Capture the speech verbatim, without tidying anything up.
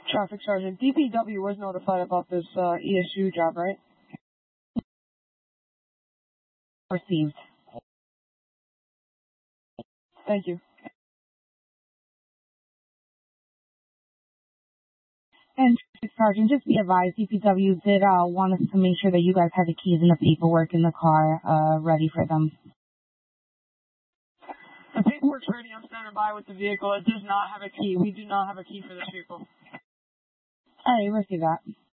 Traffic Sergeant. D P W was notified about this uh, E S U job, right? Received. Thank you. And Sergeant, just be advised, D P W did uh, want us to make sure that you guys had the keys and the paperwork in the car uh, ready for them. The paperwork's ready. I'm standing by with the vehicle. It does not have a key. We do not have a key for this vehicle. All right, receive that.